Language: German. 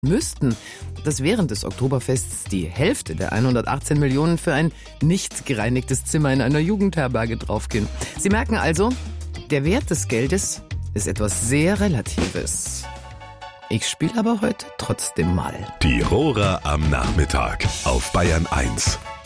müssten, dass während des Oktoberfests die Hälfte der 118 Millionen für ein nicht gereinigtes Zimmer in einer Jugendherberge draufgehen. Sie merken also, der Wert des Geldes ist etwas sehr Relatives. Ich spiele aber heute trotzdem mal. Die Rohrer am Nachmittag auf Bayern 1.